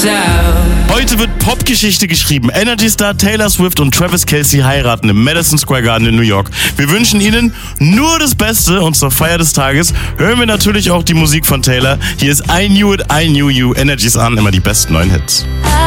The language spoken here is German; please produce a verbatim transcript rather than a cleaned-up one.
Heute wird Popgeschichte geschrieben. Energy Star Taylor Swift und Travis Kelce heiraten im Madison Square Garden in New York. Wir wünschen Ihnen nur das Beste und zur Feier des Tages hören wir natürlich auch die Musik von Taylor. Hier ist I Knew It, I Knew You. Energy's an, immer die besten neuen Hits.